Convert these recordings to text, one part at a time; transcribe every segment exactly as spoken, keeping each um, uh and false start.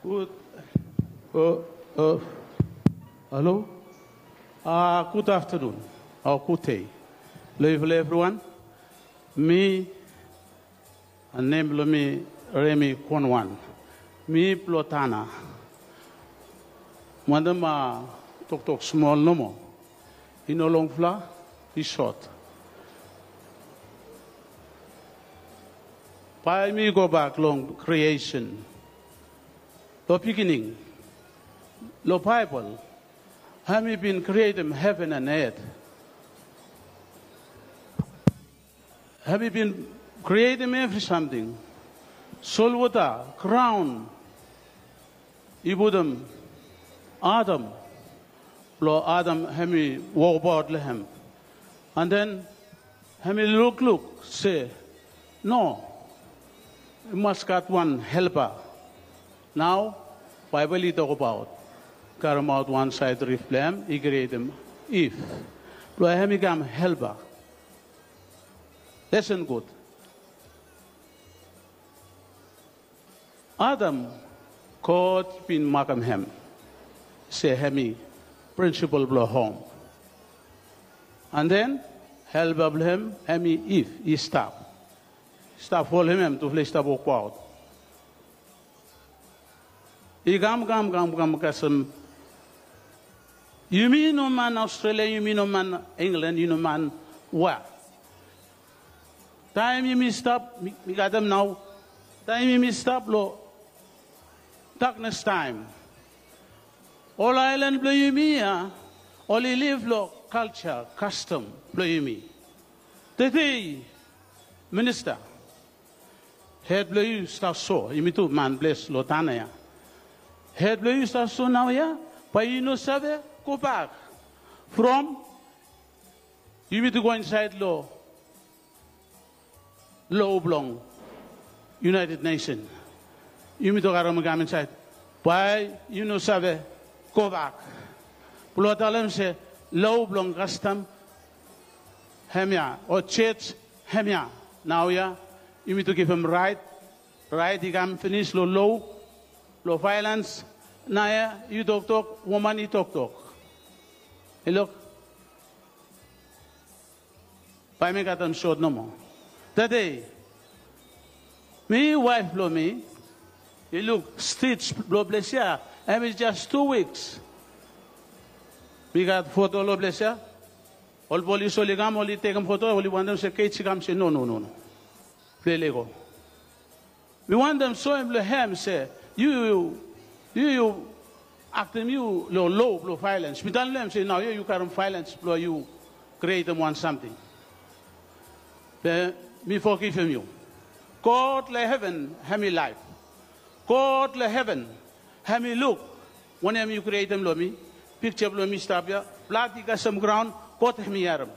Good. Uh, uh, hello? Uh, good afternoon, or good day. Hello, everyone. Me, a name me Remy Kwanwan. Me Plotana. Madama talk talk small no more. In a long fla, is short. By me go back long creation. The beginning. The Bible. Have you been creating heaven and earth? Have you been creating every something? Soul water, crown, Ibudam, Adam, Lord Adam, have me walk about him. And then have me look, look, say, no, you must got one helper. Now, Bible is talk about. Come out one side reflame, he create him. If. Lord, have me come helper. Listen good. Adam caught bin makam hem. Say hemi principle blow home. And then help him hemi if he stop. Stop hold him to flesh stop walk out. He gam gam gam gam kasam. You mean no man Australia, you mean no man England, you know man where? Time you me stop, me got them now. Time you me stop lo. Darkness time. All island blow you me, ah. All you live lo culture, custom blow you me. Today, minister, head blow you start so. You me too man bless lo tanaya. Head blow you start so now ya. But you know save go back. From you me to go inside law. Low Oblong, United Nations. You meet to go inside. Why you know sabe go back. Pulotalem say Low Oblong custom hemia or church hemia. Now ya you meet to give him right, right. He can finish low low, low violence. Now ya you talk talk, woman you talk talk. Hey look. Why make them short no more? Today, me wife blow me. You look, stitch blow bless ya. And it's just two weeks. We got photo blow bless ya. All police only come, only take them photo, only want them say, Kate come say, no, no, no, no. Play Lego. We want them so him blow him say, you, you, you, you act them you low, low blow violence. We don't let them say, now you, you can't violence blow you, create them want something. Me forgive him you. God le heaven, have me life. God le heaven, have me look. When you create him, lo me, picture lo me stop ya, blood ika some ground, God have me yaram.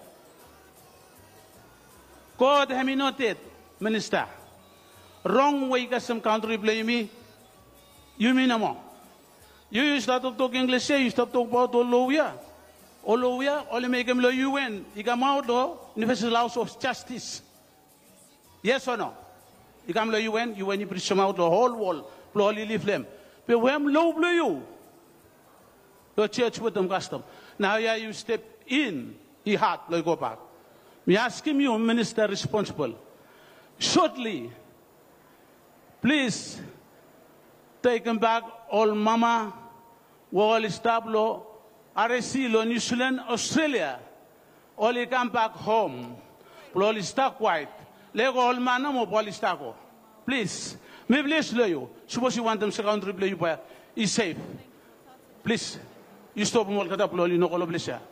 God have me noted, minister. Wrong way ka some country play me, you mean no more. You start to talk English, you start to talk about all law ya. All law ya, only make him lo U N. You come out law, Universal House of Justice. Yes or no? You come to U N, U N you preach them out the whole world, blow leave them. But when low blow you, the church with them custom. Now yeah, you step in, he had blow go back. Me ask him you, minister responsible. Shortly, please take him back all mama, wall stablo, R S C, New Zealand, Australia. All he come back home. Blow stuck white. Lego all man mo polistako. Please. Me bless you. Suppose you want them second triple you buy. Is safe. Please. You stop mo kata pulo you no ko bless ya.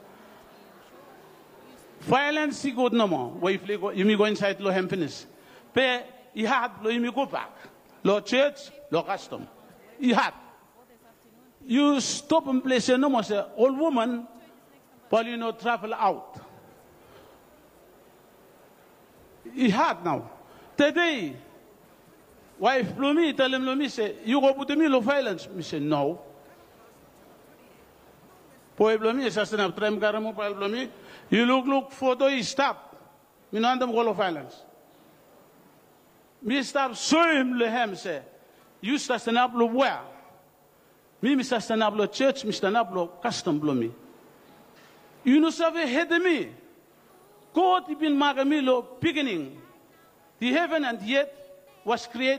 Violence is good no more. Why if you me go inside lo happiness. Pe you had lo you me go back. Lo church, lo custom. You had. You stop and place no more say old woman but you know travel out. He had now. Today, wife blew me, tell him, me say, you go put me low violence. Me say, no. Poi blow me, assassin of Trem Garamo, blow me. You look, look, photo, he stop. Me no them go low violence. Me stop, so him, le hem say, you assassin up, look where? Mi Mister Stanablo church, Mister Nablo custom blow me. You know save head me. God ibn magamilo beginning. The heaven and the earth was created.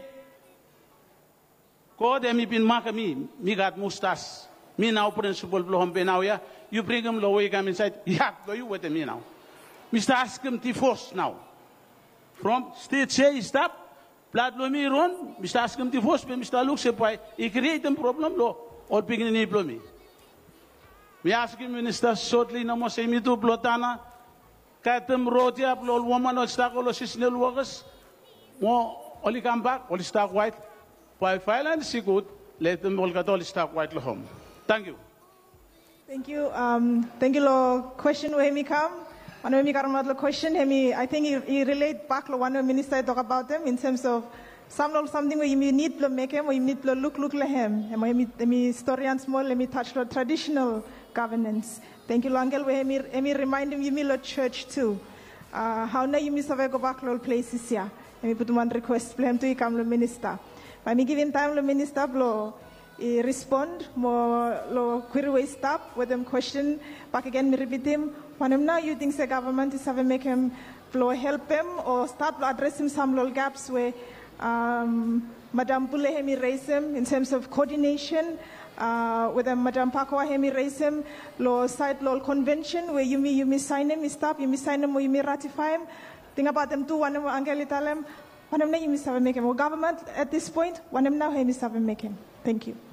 God emi bin magami, mi got mustas. Me now principle blow him now ya. You bring him low come inside. Yeah, go you with me now. Mister ask him the force now. From state say stop. Blood blow me run. Mister ask him the force. Mister look say why he create a problem law or beginning blow me. Me ask him Minister shortly no more say me do blotana. Katem rotia blow woman or stack all seasonal workers. More only come back only stack white. Why violence is good. Let them all get all stack white home. Thank you. Thank you. Um, thank you. Lo question where me come. One of me got a question. I think he, he relate back to one of minister talk about them in terms of some something where you need to make him or you need to look look like him. And let me story and small. Let me touch the traditional governance. Thank you, Langel. Where me me remind him you me lo church too. Uh, how now you miss a go back to places here. Let me put one request. Blame to you come the minister. By me giving time the minister blow. I respond more lo query stop with them question back again me repeat him when him now you think the government is having make him blow help him or start addressing some little gaps where um, Madam Pule hemi raise him in terms of coordination uh, with them Madam Pakwa hemi raise him lo side lo convention where you me you me sign him you stop you me sign him or you me ratify him think about them too one of angeli tell him one of them you miss have make him or government at this point one of them now hemi have make him. Thank you.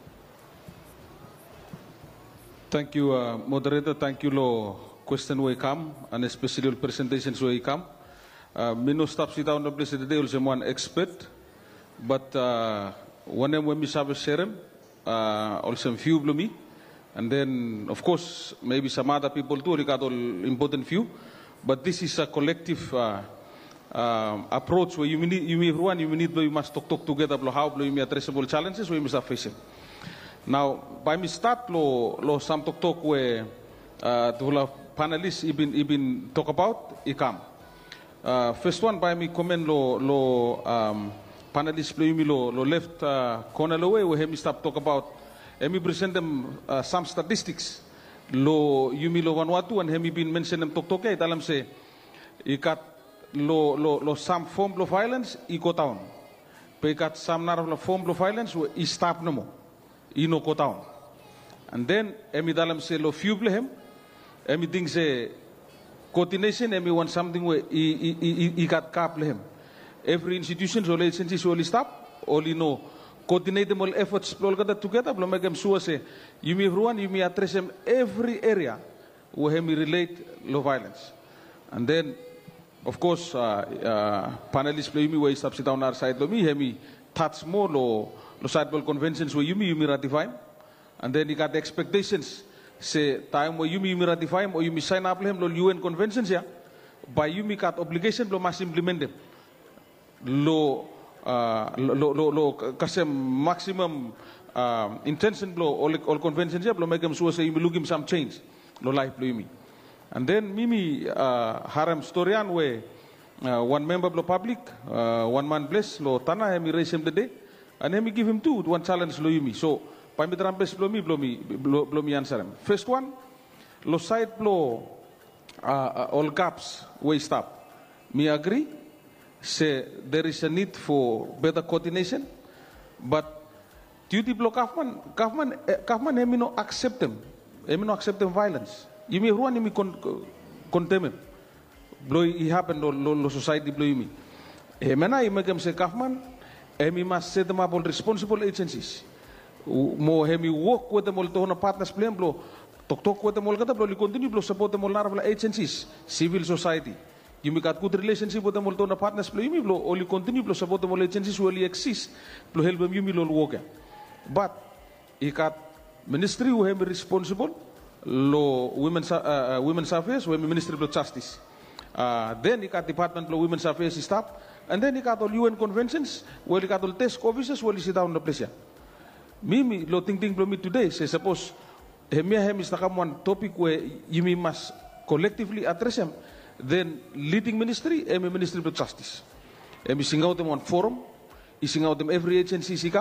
Thank you, uh, moderator. Thank you, lo question way come and especially presentations way come. Uh, me no stop sit down the place today. Also, one expert, but uh, one of them we have a serum. Uh, also, few blew me, and then of course maybe some other people too. We got all important few, but this is a collective uh, uh, approach where you need you everyone you need you must talk talk together. How you may addressable challenges we must face it. Now, by me start lo lo some talk talk where uh, the panelists even even talk about ikam. Uh, first one by me comment lo lo um, panelists play me lo lo left uh, corner lo way where me start talk about. Let me present them uh, some statistics. Lo yumi lo Vanuatu and hemi been mention them talk talk eh talam say ikat lo lo lo some form of violence iko town. Pe ikat some nar of form of violence we i stop no more. Ino ko town. And then emi dalam se lo few blehem emi ding se coordination emi want something where i i i got cap blehem. Every institution so agency so stop only no coordinate them all efforts all got together blo make them sure say you me everyone you me address them every area where hemi relate low violence. And then of course uh, uh, panelists play me where stop sit down our side lo me hemi touch more lo lo sidewall conventions where you me you me ratify, and then you got the expectations. Say time where you me you me ratify or you me sign up them lo U N conventions yeah. By you me got obligation lo must implement them. Lo uh, lo lo lo kasi maximum uh, intention lo all all conventions yeah lo make them sure say you me look him some change lo life lo you me. And then mimi uh, harem storyan where uh, one member of the public uh, one man bless lo tana hemi raise him the day. And then we give him two, one challenge lo yumi. So, pa mi trampes blow me, blow me, blow, blow me answer him. First one, lo side blow uh, uh, all gaps way stop. Me agree. Say there is a need for better coordination, but duty blow government, government, uh, government, hemi no accept them, hemi no accept them violence. You me ruan hemi con condemn him. Blow it happen lo lo society blow yumi. Hemi na hemi kem say government. Hemi must set them up on responsible agencies. Mo hemi work with them all to on a partners plan blow. Talk talk with them all kata blow. You continue blow support them all narrow agencies, civil society. You make a good relationship with them all to on a partners plan. You blow only continue blow support them all agencies who only exist. Blow help them you me lo work. But ikat ministry who hemi responsible lo women's uh, uh, women's affairs who hemi ministry blow justice. Uh, then ikat department blow women's affairs stop. And then he got all U N conventions, where he got all desk officers, where he sit down the place. Mimi, lo ting ting me today, say suppose, hemi hemi is one topic where you must collectively address him, then leading ministry, hemi ministry of justice. Hemi sing out them on forum, he sing out them every agency he come,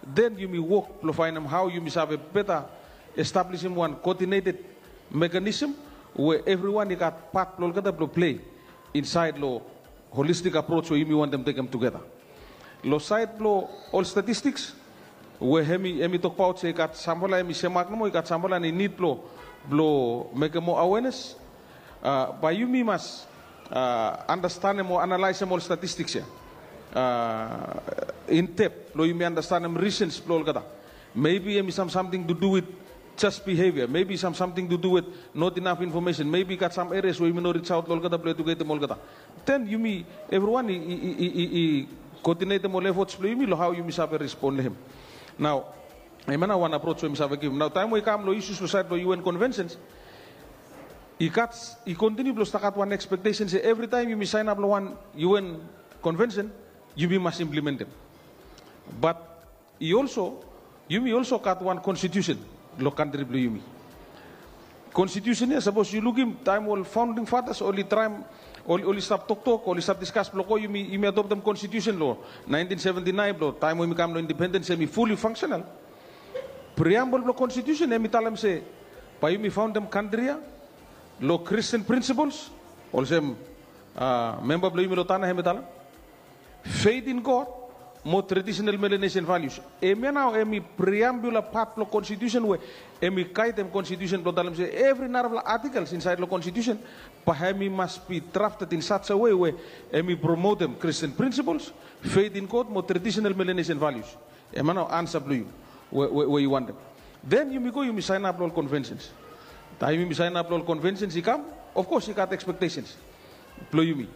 then you may work to find them how you may have a better establishing one coordinated mechanism where everyone got part to play inside lo holistic approach where you may want them to take them together. Lo side lo all statistics where hemi hemi talk about say got sample hemi semak no got sample and need lo lo make more awareness. Uh, by you me must uh, understand more analyze more statistics here. Uh, in depth, lo you may understand them reasons lo kata. Maybe hemi some something to do with just behavior. Maybe some something to do with not enough information. Maybe got some areas where you may not reach out lo kata play to get them all kata. Then you me everyone i i i i coordinate them all efforts lo you me lo how you me sabe respond to him. Now, I mean one approach we sabe give. Now time we come lo issues lo side lo U N conventions. I cut, I continue to start one expectation. Say every time you sign up one U N convention, you must implement them. But you also, you may also cut one constitution. Lo country you me. Constitution is suppose you look in time all founding fathers only time only only stop talk talk only stop discuss block you me you may adopt them constitution law nineteen seventy-nine law time when we become independent semi fully functional. Preamble law constitution emi talam say pa you me found them country. Lo Christian principles, also uh, member of the Milotana Hemetala, faith in God, more traditional Melanesian values. Emi now emi preamble part of constitution where emi kite them constitution blodalam say every number of articles inside the constitution, pahemi must be drafted in such a way where emi promote them Christian principles, faith in God, more traditional Melanesian values. Emi now answer to you where, where, where you want them. Then you may go, you may sign up all conventions. Time you sign up all conventions, you come. Of course, you got expectations. Play me.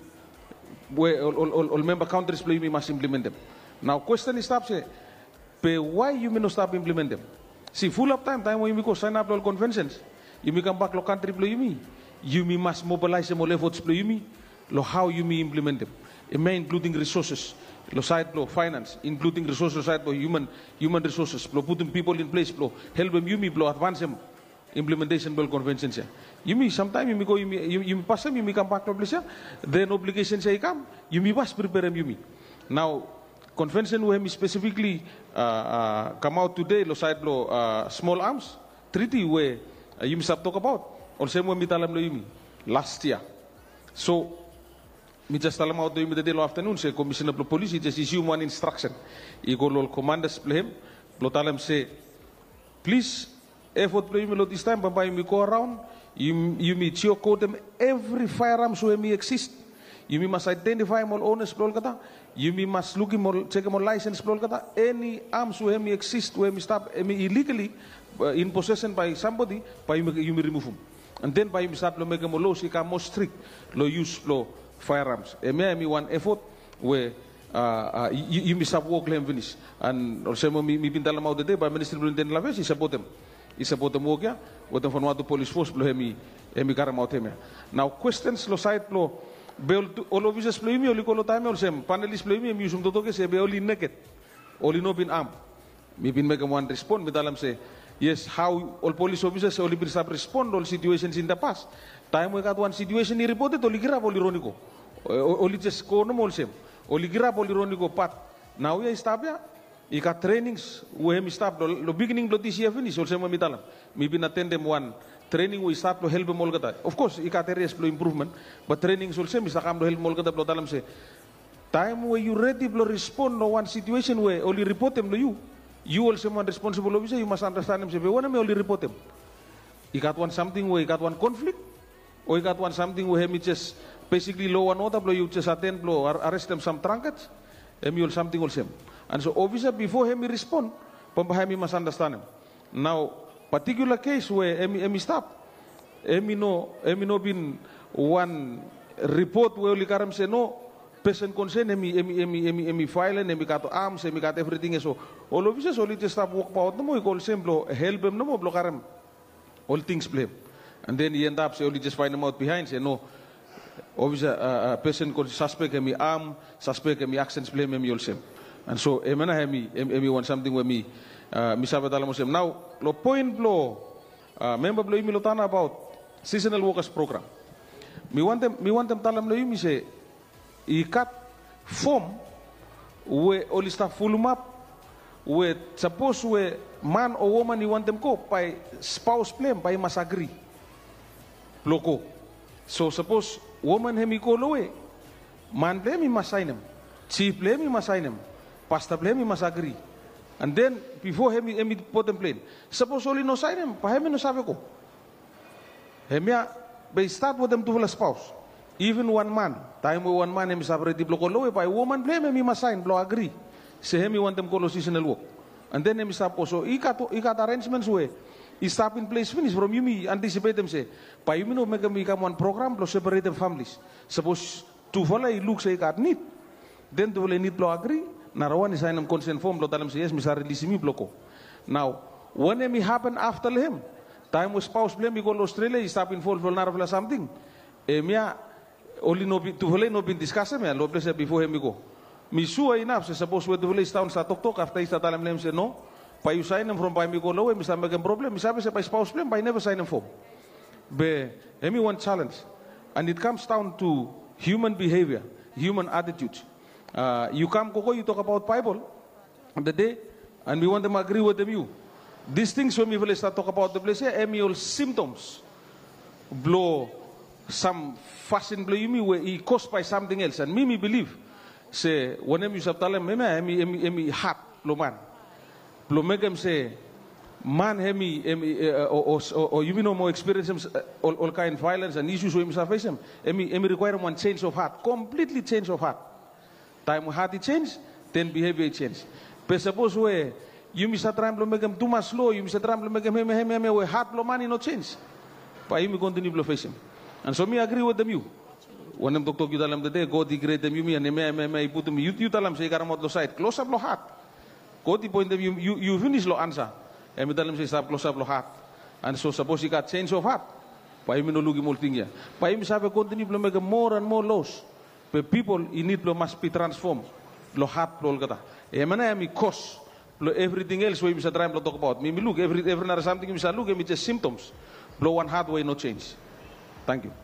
Where all, all, all member countries play me must implement them. Now, question is stop say, pay why you may not stop implement them? See, full of time, time when you go sign up all conventions, you may come back to country play me. You may must mobilize them all efforts play me. Lo how you may implement them. It may including resources, lo side lo finance, including resources side lo human human resources, lo putting people in place, lo help them you me lo advance them. Implementation bill conventions ya. You may sometime you may go you may you, you pass them you may come back to place ya. Then obligations say come you may must prepare them you may. Now convention we have specifically uh, uh, come out today lo side lo uh, small arms treaty where uh, you may talk about. Also we talam lo you may last year. So me just talam out do you may the day lo afternoon say commissioner of police he just issue one instruction. He go lo commanders play him lo talam say please. Effort play me lot this time, but by me go around, you you me code them every firearms where me exist. You me must identify them all owners, kata. You me must look him all check them all license, kata. Any arms where me exist, where me stop, me illegally uh, in possession by somebody, by you me, you me remove them. And then by me start to make them law, so become more strict, law use law firearms. And me me one effort where. Uh, uh, you, you me stop work them finish. And also me me pintalam out the day by Minister Blunden Laves, he support them. Isa po tamo kya, what the Vanuatu police force blow hemi hemi karamautemia. Now questions lo side lo beol all of us play me oli kolo time all sem panelists play me musum to toke se beoli naked, oli no bin arm. Me bin make one respond me dalam say yes how all police officers oli bisa respond all situations in the past. Time we got one situation ni reported oli kira oli roniko, oli just ko no all sem, oli kira oli roniko pat. Now ya istabia. Ika trainings we hemi start lo beginning lo this year finish also me talam me bin attend them one training we start lo help them all kata of course ika areas lo improvement but trainings also me sakam lo help all kata lo talam say time where you ready lo respond no one situation where only report them lo you you also one responsible officer you must understand them say we want me only report them ika one something where ika one conflict or ika one something where hemi just basically law and order lo you just attend lo arrest them some trunkets hemi or something also. And so officer before him respond, pambahami must understand him. Now, particular case where emi emi stop, emi no emi no been one report where only karam say no person concern emi emi emi emi emi file emi got arms emi got everything so all officers only just stop work out no mo call simple help him no mo block karam all things blame and then he end up say only just find him out behind say no officer uh, uh, person suspect emi arm suspect emi actions blame emi all same. And so, emana hemi, emi want something with me. Misaba dalam musim. Now, lo point blow, member blow imi lo tana about seasonal workers program. Mi want them, mi want them talam lo imi say, ikat form we oli staff full map where suppose where man or woman you want them go by spouse blame by must agree. Loco. So suppose woman hemi go lowe, man blame he must sign him, chief blame he must sign him, pastor blame he must agree. And then before hemi hemi put them plane. Suppose only no sign him, pa hemi no sabi ko. Hemia they start with them to a spouse. Even one man, time with one man hemi sabi di bloco lowe, by woman blame hemi must sign, blow agree. Say hemi want them go lo seasonal work. And then hemi start so he got he got arrangements where he stop in place finish from you me anticipate them say pa you know make me come one program blow separate them families. Suppose to follow he look say got need. Then to need blow agree. Narawan is sign them consent form blow tell them say yes, Mister release me bloco. Now when hemi happen after him, time with spouse blame he go to Australia, he stop in fall for Naravla something. Emia only no to follow no been discussed me lo place before him go. Me sure enough, so suppose we do town sa tok tok after is talam lem say no. Pa you sign them from by me go low, me make a problem. Me sabi say by spouse blame, by never sign them for. Be emi one challenge, and it comes down to human behavior, human attitude. Uh, you come Coco, you talk about Bible the day, and we want them agree with them you. These things when we will start talk about the place, emi all symptoms blow some fashion blow you me where he caused by something else, and me me believe. Say whenever you tell them, emi emi emi heart lo man, lo make them say man emi emi or or you know more experience all all kind of violence and issues we must face them. Emi emi require one change of heart, completely change of heart. Time heart change, then behavior change. But suppose where you must try to make them too much slow, you must try to make them emi emi emi where heart lo man no change. But you continue to face them, and so me agree with them you. When them talk to you tell them the day, God degrade them you me and me me me put them you you tell them say karamot lo side close up lo heart. God the point them you you you finish lo answer. And me tell them say stop close up lo heart. And so suppose you got change of heart. Pa you no lugi multing ya. Pa you sabe continue to make more and more laws. But people in need lo must be transformed. Lo heart lo kata. E mana mi cause lo everything else we must try to talk about. Me me look every every another something we must look me just symptoms. Blow one heart way no change. Thank you.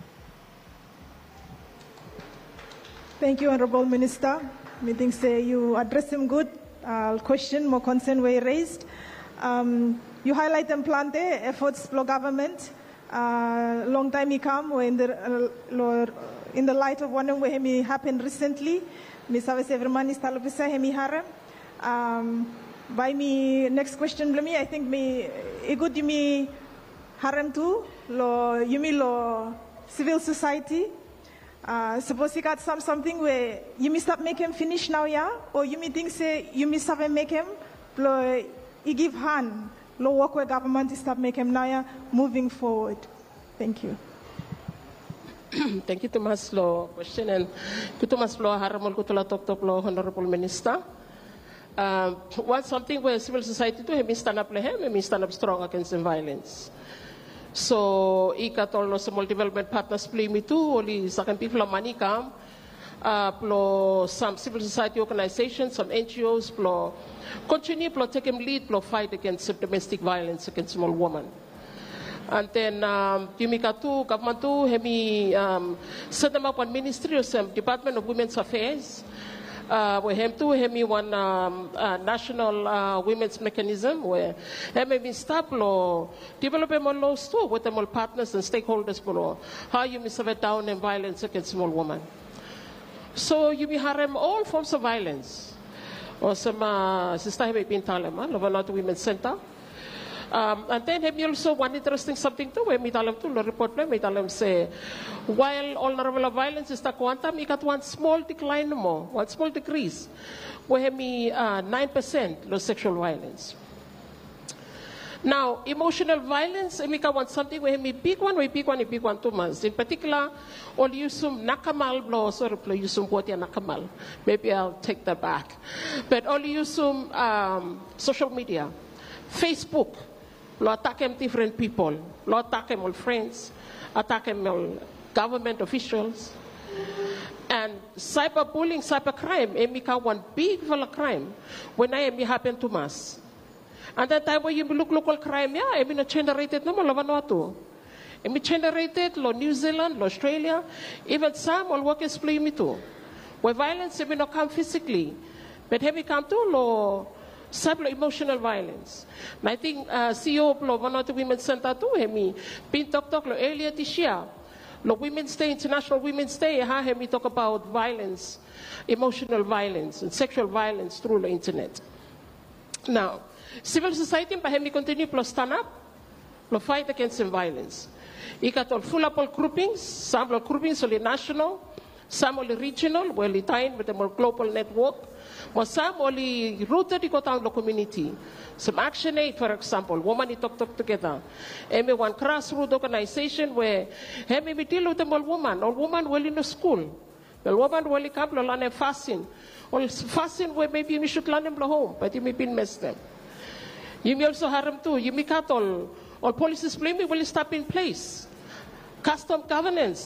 Thank you, Honorable Minister. I think say you address him good. Uh, question, more concern were raised. Um, you highlight and plan the efforts for government. Uh, long time he come when the uh, in the light of one where he happened recently. Me sabe every man is talopisa hemi harem. Um, by me next question, me I think me it good me harem too. Lo you me lo civil society. Uh, suppose you got some something where you may stop make him finish now, yeah, or you may think say you may stop and make him, lo, you give hand, lo work where government is stop make him now, yeah, moving forward. Thank you. Thank you, Thomas. Lo question and Thomas Lo haramol kutula top top lo Honorable Minister. Um, one something where civil society do him stand up lehem, him stand up strong against the violence. So, ikat all small development partners play me too, only second people of money come, uh, plo some civil society organizations, some N G Os, plo continue plo take him lead, plo fight against domestic violence against small women. And then, um, Yumika too, government too, hemi um, set them up one ministry or some Department of Women's Affairs. Uh, we have to have one um, uh, national uh, women's mechanism where we start lo developing more laws too with them all partners and stakeholders below how you may survey down and violence against small women. So you may harem all forms of violence. Or some uh, sister have been telling me, Lovanato Women's Center. Um, and then have you also one interesting something too, where we tell them to the report, we tell them say, while all level of violence is the quantum, you got one small decline more, one small decrease, where have me uh, nine percent low sexual violence. Now, emotional violence, we got one something where me big one, we big one, we big one two months. In particular, all you some nakamal blow, sorry, you some what nakamal. Maybe I'll take that back. But all you some um, social media, Facebook. Lo attack them different people. Lo attack them all friends. Attack them all government officials. And cyberbullying, cybercrime, emika one big vela crime. When I am happen to mass. And that time when you look local crime, yeah, I mean generated no more Vanuatu. I mean generated lo New Zealand, lo Australia, even some all workers play me too. Where violence may not come physically, but have come to lo Sablo emotional violence. And I think uh, C E O of one of the Women's Center too, hemi, pin talk talk lo earlier this year. Lo Women's Day, International Women's Day, ha, hemi talk about violence, emotional violence and sexual violence through the internet. Now, civil society pa hemi continue to stand up, to fight against violence. Ikatol full up all groupings, some all groupings only national, some only regional, well tied with a more global network, but some only rooted in the community. Some Action Aid, for example, women talk talk together. And one grassroots organization where we deal with them all women, all women well in the school. Well, women well come to learn fasting. Or fasting where maybe we should learn them home, but you may be messed them. You may also harm too. You may cut all, all policies blame will stop in place. Custom governance.